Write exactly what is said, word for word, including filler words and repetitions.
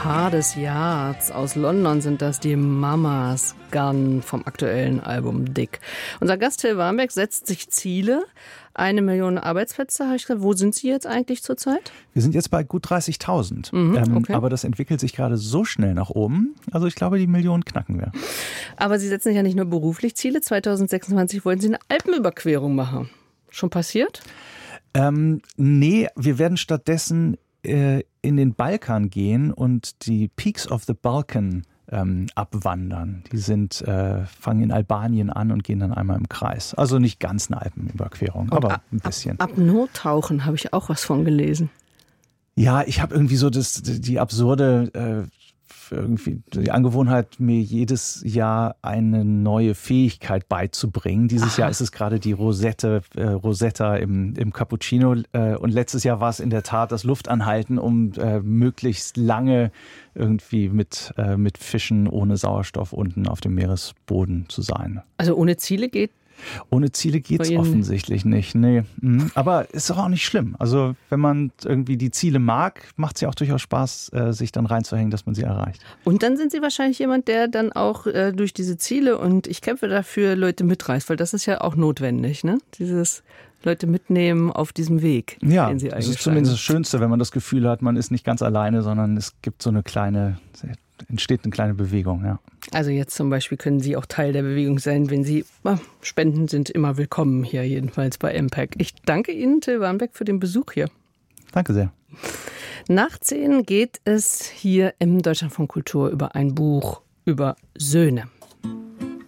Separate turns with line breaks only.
Paar des Jahres. Aus London sind das die Mamas Gun vom aktuellen Album Dick. Unser Gast Till Warnberg setzt sich Ziele. Eine Million Arbeitsplätze, habe ich gesagt. Wo sind Sie jetzt eigentlich zurzeit?
Wir sind jetzt bei gut dreißigtausend.
Mhm,
ähm,
okay.
Aber das entwickelt sich gerade so schnell nach oben. Also ich glaube, die Million knacken wir.
Aber Sie setzen sich ja nicht nur beruflich Ziele. zweitausendsechsundzwanzig wollen Sie eine Alpenüberquerung machen. Schon passiert?
Ähm, nee, wir werden stattdessen äh, in den Balkan gehen und die Peaks of the Balkan ähm, abwandern. Die sind, äh, fangen in Albanien an und gehen dann einmal im Kreis. Also nicht ganz eine Alpenüberquerung,
Und
aber
ab,
ein bisschen.
Ab, ab Nottauchen habe ich auch was von gelesen.
Ja, ich habe irgendwie so das, die absurde, äh, irgendwie die Angewohnheit, mir jedes Jahr eine neue Fähigkeit beizubringen. Dieses
Aha.
Jahr ist es gerade die Rosette, äh, Rosetta im, im Cappuccino. Äh, und letztes Jahr war es in der Tat das Luftanhalten, um äh, möglichst lange irgendwie mit, äh, mit Fischen ohne Sauerstoff unten auf dem Meeresboden zu sein.
Also ohne Ziele geht?
Ohne Ziele geht's offensichtlich nicht. Nee. Mhm. Aber ist doch auch nicht schlimm. Also wenn man irgendwie die Ziele mag, macht es ja auch durchaus Spaß, äh, sich dann reinzuhängen, dass man sie erreicht.
Und dann sind Sie wahrscheinlich jemand, der dann auch äh, durch diese Ziele und ich kämpfe dafür, Leute mitreißt, weil das ist ja auch notwendig, ne? Dieses Leute mitnehmen auf diesem Weg,
ja,
den Sie
das ist
eingeschlagen
zumindest
haben.
das Schönste, wenn man das Gefühl hat, man ist nicht ganz alleine, sondern es gibt so eine kleine, entsteht eine kleine Bewegung, ja.
Also jetzt zum Beispiel können Sie auch Teil der Bewegung sein, wenn Sie, ah, Spenden sind immer willkommen hier, jedenfalls bei Impact. Ich danke Ihnen, Till Warnberg, für den Besuch hier.
Danke sehr.
Nach zehn geht es hier im Deutschlandfunk Kultur über ein Buch über Söhne.